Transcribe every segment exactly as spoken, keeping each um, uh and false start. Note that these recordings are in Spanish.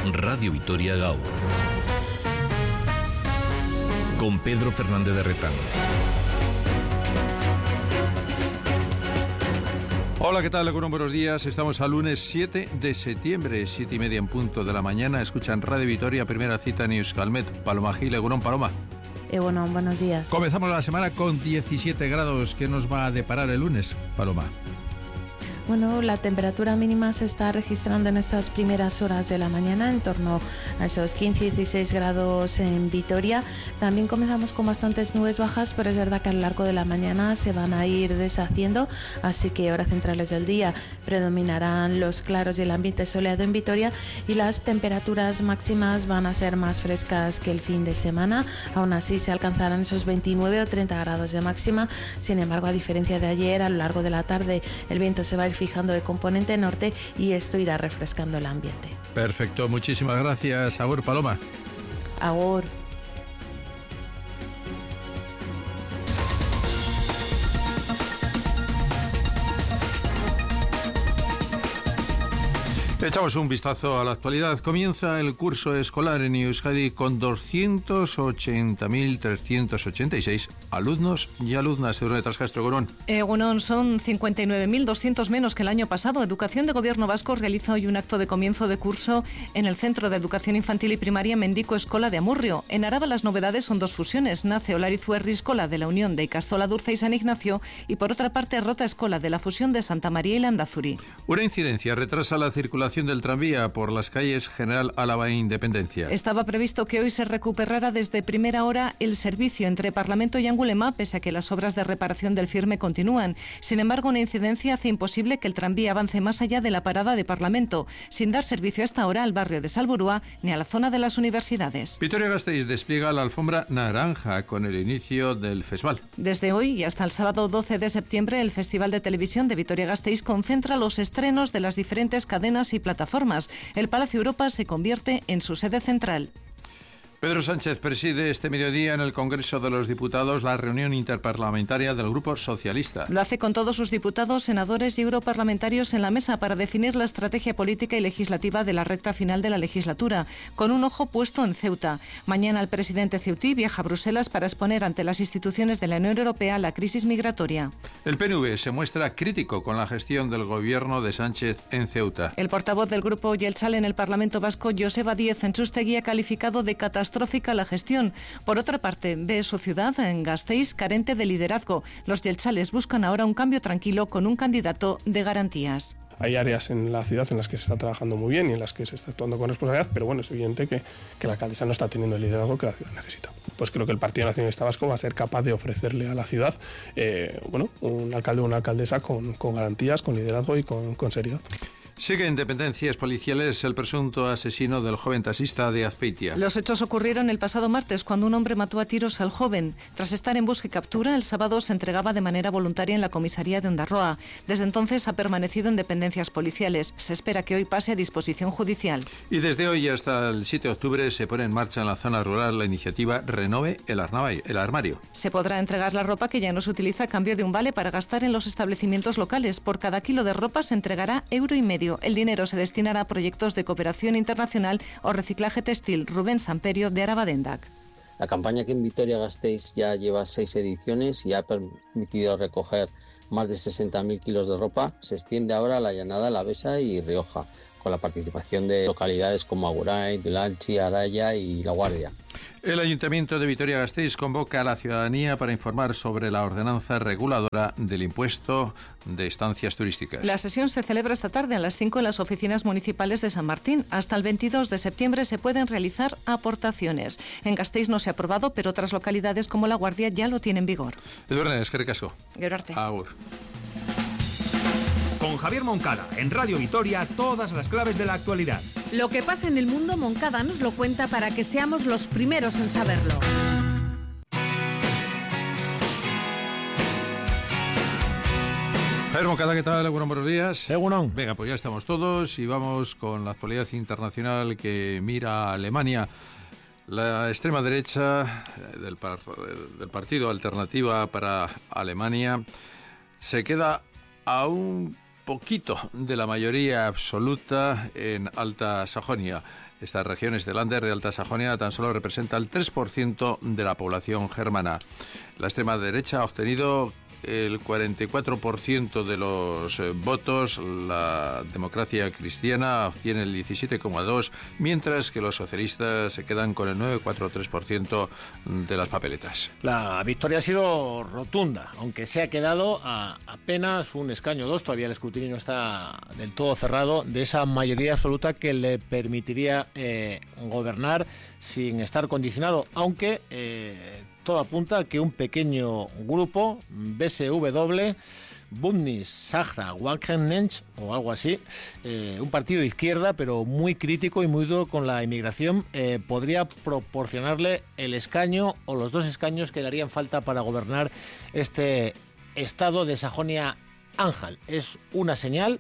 Radio Vitoria Gaur. Con Pedro Fernández de Retán. Hola, ¿qué tal? Buenos días. Estamos al lunes siete de septiembre, siete y media en punto de la mañana. Escuchan Radio Vitoria, primera cita en Euskalmet. Paloma Gil, Egunon, Paloma. Eh, bueno, buenos días. Comenzamos la semana con diecisiete grados. ¿Qué nos va a deparar el lunes, Paloma? Bueno, la temperatura mínima se está registrando en estas primeras horas de la mañana, en torno a esos quince a dieciséis grados en Vitoria. También comenzamos con bastantes nubes bajas, pero es verdad que a lo largo de la mañana se van a ir deshaciendo, así que horas centrales del día predominarán los claros y el ambiente soleado en Vitoria, y las temperaturas máximas van a ser más frescas que el fin de semana. Aún así se alcanzarán esos veintinueve o treinta grados de máxima. Sin embargo, a diferencia de ayer, a lo largo de la tarde el viento se va a ir fijando de componente norte y esto irá refrescando el ambiente. Perfecto, muchísimas gracias. Agur, Paloma. Agur. Echamos un vistazo a la actualidad. Comienza el curso escolar en Euskadi con doscientos ochenta mil trescientos ochenta y seis alumnos y alumnas. Edurne Trascastro, Egunon. Egunon, son cincuenta y nueve mil doscientos menos que el año pasado. Educación de Gobierno Vasco realiza hoy un acto de comienzo de curso en el Centro de Educación Infantil y Primaria Mendico Escola de Amurrio. En Araba las novedades son dos fusiones. Nace Olarizuerri Escola de la Unión de Ikastola Dulce y San Ignacio, y por otra parte Rota Escola de la fusión de Santa María y Landazuri. Una incidencia retrasa la circulación del tranvía por las calles General Álava e Independencia. Estaba previsto que hoy se recuperara desde primera hora el servicio entre Parlamento y Angulema, pese a que las obras de reparación del firme continúan. Sin embargo, una incidencia hace imposible que el tranvía avance más allá de la parada de Parlamento, sin dar servicio a esta hora al barrio de Salburua ni a la zona de las universidades. Vitoria-Gasteiz despliega la alfombra naranja con el inicio del festival. Desde hoy y hasta el sábado doce de septiembre, el Festival de Televisión de Vitoria-Gasteiz concentra los estrenos de las diferentes cadenas y plataformas. El Palacio Europa se convierte en su sede central. Pedro Sánchez preside este mediodía en el Congreso de los Diputados la reunión interparlamentaria del Grupo Socialista. Lo hace con todos sus diputados, senadores y europarlamentarios en la mesa para definir la estrategia política y legislativa de la recta final de la legislatura, con un ojo puesto en Ceuta. Mañana el presidente ceutí viaja a Bruselas para exponer ante las instituciones de la Unión Europea la crisis migratoria. El P N V se muestra crítico con la gestión del gobierno de Sánchez en Ceuta. El portavoz del Grupo Jeltzale en el Parlamento Vasco, Joseba Díez Enchustegui, ha calificado de catastrófica la gestión. Por otra parte, ve su ciudad, en Gasteiz, carente de liderazgo. Los jeltzales buscan ahora un cambio tranquilo con un candidato de garantías. Hay áreas en la ciudad en las que se está trabajando muy bien y en las que se está actuando con responsabilidad, pero bueno, es evidente que, que la alcaldesa no está teniendo el liderazgo que la ciudad necesita. Pues creo que el Partido Nacionalista Vasco va a ser capaz de ofrecerle a la ciudad eh, bueno, un alcalde o una alcaldesa con, con garantías, con liderazgo y con, con seriedad. Sigue en dependencias policiales el presunto asesino del joven taxista de Azpeitia. Los hechos ocurrieron el pasado martes, cuando un hombre mató a tiros al joven. Tras estar en busca y captura, el sábado se entregaba de manera voluntaria en la comisaría de Ondarroa. Desde entonces ha permanecido en dependencias policiales. Se espera que hoy pase a disposición judicial. Y desde hoy hasta el siete de octubre se pone en marcha en la zona rural la iniciativa Renove el Arnavai, el Armario. Se podrá entregar la ropa que ya no se utiliza a cambio de un vale para gastar en los establecimientos locales. Por cada kilo de ropa se entregará euro y medio. El dinero se destinará a proyectos de cooperación internacional o reciclaje textil. Rubén Samperio, de Arabadendac. La campaña que en Vitoria-Gasteiz ya lleva seis ediciones y ha permitido recoger más de sesenta mil kilos de ropa. Se extiende ahora a la Llanada, Alavesa y Rioja, con la participación de localidades como Agurain, Dulantzi, Araya y La Guardia. El Ayuntamiento de Vitoria-Gasteiz convoca a la ciudadanía para informar sobre la ordenanza reguladora del impuesto de estancias turísticas. La sesión se celebra esta tarde a las cinco en las oficinas municipales de San Martín. Hasta el veintidós de septiembre se pueden realizar aportaciones. En Gasteiz no se ha aprobado, pero otras localidades como La Guardia ya lo tienen en vigor. Edurne, eskerrik asko. Gerarte. Agur. Con Javier Moncada, en Radio Vitoria, todas las claves de la actualidad. Lo que pasa en el mundo, Moncada nos lo cuenta para que seamos los primeros en saberlo. Javier Moncada, ¿qué tal? Bueno, buenos días. Egunon. Venga, pues ya estamos todos y vamos con la actualidad internacional que mira a Alemania. La extrema derecha del, par, del partido Alternativa para Alemania se queda a un poquito de la mayoría absoluta en Alta Sajonia. Estas regiones de Länder de Alta Sajonia tan solo representa el tres por ciento de la población germana. La extrema derecha ha obtenido el cuarenta y cuatro por ciento de los eh, votos, la democracia cristiana obtiene el diecisiete coma dos por ciento, mientras que los socialistas se quedan con el nueve coma cuarenta y tres por ciento de las papeletas. La victoria ha sido rotunda, aunque se ha quedado a apenas un escaño o dos, todavía el escrutinio no está del todo cerrado, de esa mayoría absoluta que le permitiría eh, gobernar sin estar condicionado, aunque eh, todo apunta a que un pequeño grupo, B S W, Bündnis Sarah Wagenknecht o algo así, eh, un partido de izquierda pero muy crítico y muy duro con la inmigración, eh, podría proporcionarle el escaño o los dos escaños que le harían falta para gobernar este estado de Sajonia-Anhalt. Es una señal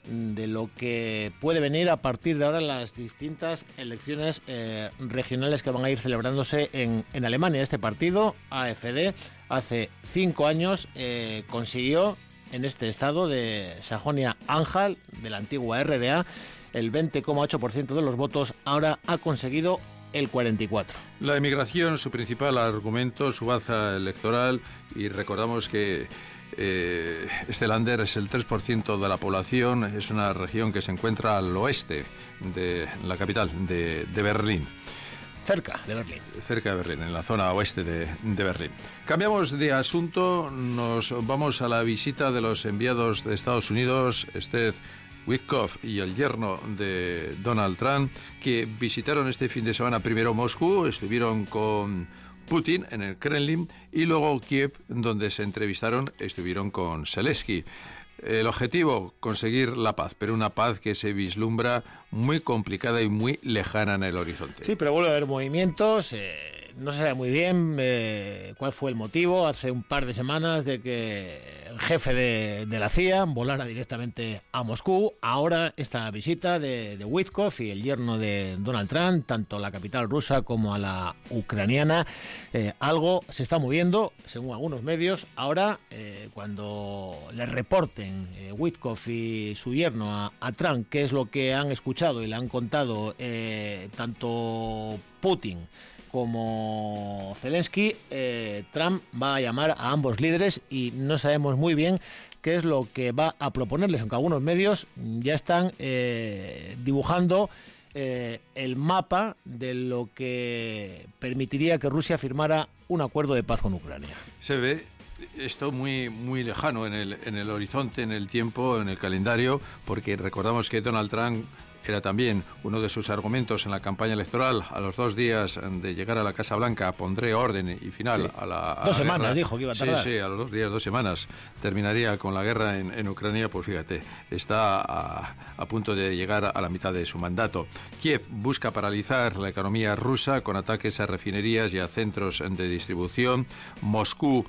de lo que puede venir a partir de ahora en las distintas elecciones eh, regionales que van a ir celebrándose en, en Alemania. Este partido, A F D, hace cinco años eh, consiguió en este estado de Sajonia-Anhalt, de la antigua R D A, el veinte coma ocho por ciento de los votos. Ahora ha conseguido el cuarenta y cuatro por ciento. La emigración, su principal argumento, su baza electoral, y recordamos que Eh, este Länder es el tres por ciento de la población, es una región que se encuentra al oeste de la capital, de, de Berlín. Cerca de Berlín. Cerca de Berlín, en la zona oeste de, de Berlín. Cambiamos de asunto, nos vamos a la visita de los enviados de Estados Unidos, Steve Witkoff y el yerno de Donald Trump, que visitaron este fin de semana primero Moscú, estuvieron con Putin en el Kremlin y luego Kiev, donde se entrevistaron, estuvieron con Zelensky. El objetivo, conseguir la paz, pero una paz que se vislumbra muy complicada y muy lejana en el horizonte. Sí, pero vuelve a haber movimientos, eh, no se sabe muy bien eh, cuál fue el motivo. Hace un par de semanas de que el jefe de, de la C I A volara directamente a Moscú. Ahora esta visita de, de Witkoff y el yerno de Donald Trump, tanto a la capital rusa como a la ucraniana, eh, algo se está moviendo, según algunos medios. Ahora, eh, cuando le reporten eh, Witkoff y su yerno a, a Trump qué es lo que han escuchado y le han contado eh, tanto Putin como Zelensky, eh, Trump va a llamar a ambos líderes y no sabemos muy bien qué es lo que va a proponerles, aunque algunos medios ya están eh, dibujando eh, el mapa de lo que permitiría que Rusia firmara un acuerdo de paz con Ucrania. Se ve esto muy, muy lejano en el, en el horizonte, en el tiempo, en el calendario, porque recordamos que Donald Trump era también uno de sus argumentos en la campaña electoral. A los dos días de llegar a la Casa Blanca pondré orden y final sí. a la a Dos la semanas guerra. dijo que iba a tardar. Sí, sí, a los dos días, dos semanas terminaría con la guerra en, en Ucrania. Pues fíjate, está a, a punto de llegar a la mitad de su mandato. Kiev busca paralizar la economía rusa con ataques a refinerías y a centros de distribución. Moscú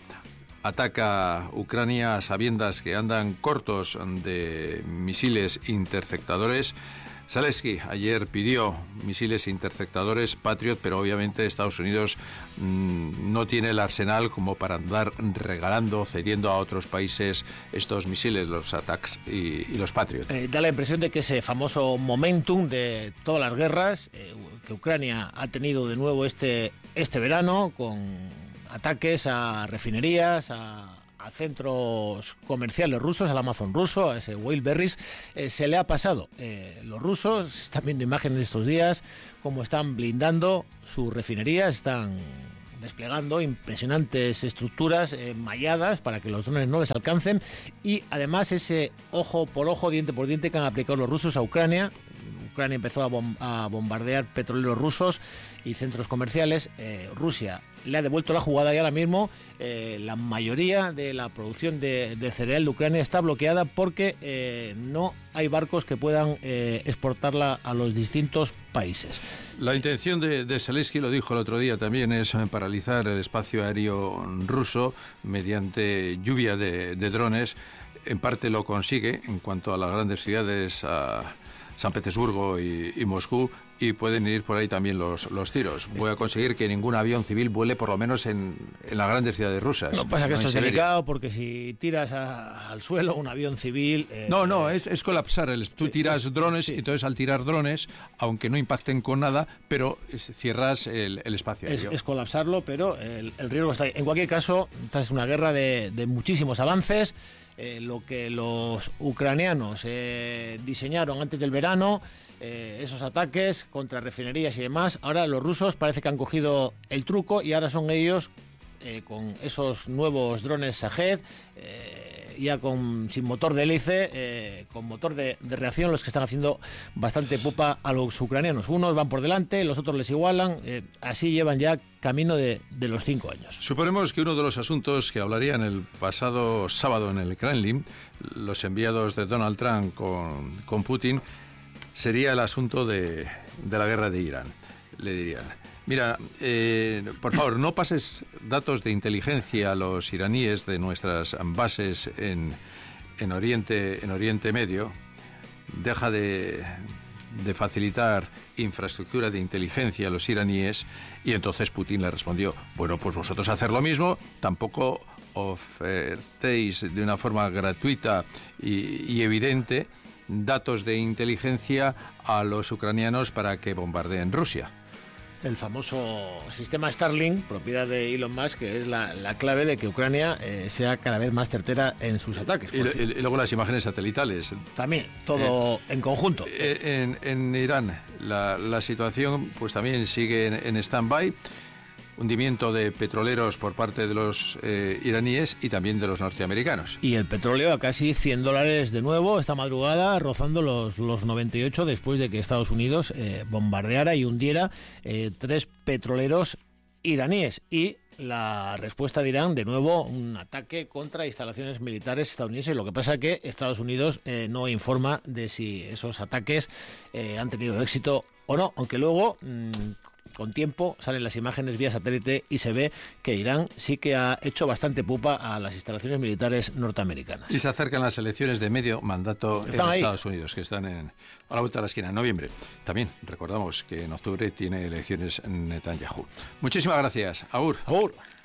ataca a Ucrania a sabiendas que andan cortos de misiles interceptadores. Zelensky ayer pidió misiles interceptadores Patriot, pero obviamente Estados Unidos mmm, no tiene el arsenal como para andar regalando, cediendo a otros países estos misiles, los ATACMS y, y los Patriot. Eh, da la impresión de que ese famoso momentum de todas las guerras eh, que Ucrania ha tenido de nuevo este, este verano, con ataques a refinerías, a a centros comerciales rusos, al Amazon ruso, a ese Wildberries, eh, se le ha pasado. Eh, los rusos están viendo imágenes estos días, cómo están blindando sus refinerías, están desplegando impresionantes estructuras eh, malladas para que los drones no les alcancen, y además ese ojo por ojo, diente por diente que han aplicado los rusos a Ucrania. Ucrania empezó a, bom- a bombardear petroleros rusos y centros comerciales. Eh, Rusia le ha devuelto la jugada y ahora mismo eh, la mayoría de la producción de, de cereal de Ucrania está bloqueada porque eh, no hay barcos que puedan eh, exportarla a los distintos países. La intención de, de Zelensky, lo dijo el otro día también, es paralizar el espacio aéreo ruso mediante lluvia de, de drones. En parte lo consigue en cuanto a las grandes ciudades a San Petersburgo y, y Moscú, y pueden ir por ahí también los, los tiros. Voy a conseguir que ningún avión civil vuele por lo menos en, en las grandes ciudades rusas. Lo que pasa es que no esto es Siberia. delicado porque si tiras a, al suelo un avión civil... Eh, No, no, es, es colapsar. El, tú sí, tiras es, drones sí. y entonces al tirar drones, aunque no impacten con nada, pero es, cierras el, el espacio Es, aéreo. es colapsarlo, pero el, el riesgo está ahí. En cualquier caso, esta es una guerra de, de muchísimos avances. Eh, lo que los ucranianos eh, diseñaron antes del verano, eh, esos ataques contra refinerías y demás, ahora los rusos parece que han cogido el truco y ahora son ellos eh, con esos nuevos drones Shahed, eh, ya con sin motor de hélice, eh, con motor de, de reacción, los que están haciendo bastante pupa a los ucranianos. Unos van por delante, los otros les igualan, eh, así llevan ya camino de, de los cinco años. Suponemos que uno de los asuntos que hablarían el pasado sábado en el Kremlin, los enviados de Donald Trump con, con Putin, sería el asunto de, de la guerra de Irán. Le dirían, mira, eh, por favor, no pases datos de inteligencia a los iraníes de nuestras bases en, en, Oriente, en Oriente Medio, deja de, de facilitar infraestructura de inteligencia a los iraníes. Y entonces Putin le respondió, bueno, pues vosotros hacer lo mismo, tampoco ofertéis de una forma gratuita y, y evidente datos de inteligencia a los ucranianos para que bombardeen Rusia. El famoso sistema Starlink, propiedad de Elon Musk, que es la, la clave de que Ucrania eh, sea cada vez más certera en sus ataques. Y, y, y luego las imágenes satelitales. También, todo eh, en conjunto. En, en Irán la, la situación pues también sigue en, en stand-by. Hundimiento de petroleros por parte de los eh, iraníes y también de los norteamericanos. Y el petróleo a casi cien dólares de nuevo esta madrugada, rozando los, los noventa y ocho después de que Estados Unidos eh, bombardeara y hundiera eh, tres petroleros iraníes. Y la respuesta de Irán, de nuevo, un ataque contra instalaciones militares estadounidenses. Lo que pasa es que Estados Unidos eh, no informa de si esos ataques eh, han tenido éxito o no, aunque luego... Mmm, con tiempo salen las imágenes vía satélite y se ve que Irán sí que ha hecho bastante pupa a las instalaciones militares norteamericanas. Y se acercan las elecciones de medio mandato en ahí. Estados Unidos, que están en, a la vuelta de la esquina, en noviembre. También recordamos que en octubre tiene elecciones Netanyahu. Muchísimas gracias. Agur. Agur.